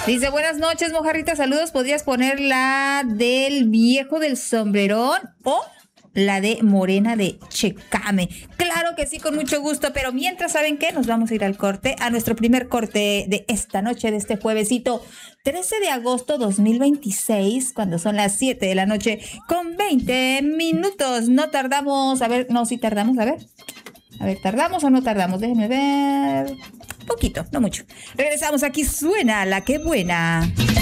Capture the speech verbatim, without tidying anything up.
Dice, buenas noches, mojarrita, saludos. ¿Podrías poner la del viejo del sombrerón o la de Morena de Checame? Claro que sí, con mucho gusto, pero mientras, ¿saben qué? Nos vamos a ir al corte, a nuestro primer corte de esta noche, de este juevesito trece de agosto dos mil veintiséis, cuando son las siete de la noche con veinte minutos. No tardamos, a ver, no, sí tardamos, a ver. A ver, ¿tardamos o no tardamos? Déjenme ver. Poquito, no mucho. Regresamos, aquí suena La Que Buena.